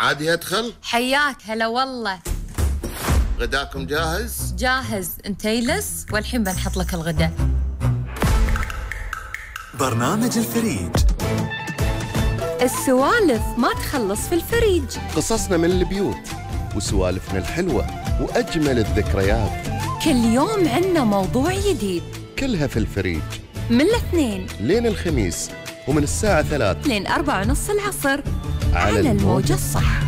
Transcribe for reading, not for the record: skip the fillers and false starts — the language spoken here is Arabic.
عادي أدخل؟ حياك هلا والله. غداكم جاهز؟ جاهز، انت يلس والحين بنحط لك الغداء. برنامج الفريج. السوالف ما تخلص في الفريج. قصصنا من البيوت وسوالفنا الحلوة وأجمل الذكريات. كل يوم عنا موضوع جديد، كلها في الفريج، من الاثنين لين الخميس، ومن الساعة 3 لين 4:30 العصر على الموجة الصح.